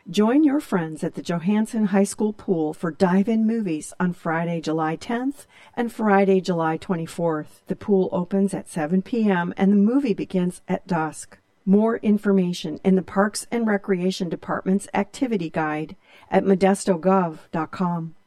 Join your friends at the Johansson High School pool for dive-in movies on Friday, July 10th and Friday, July 24th. The pool opens at 7 p.m. and the movie begins at dusk. More information in the Parks and Recreation Department's activity guide at modestogov.com.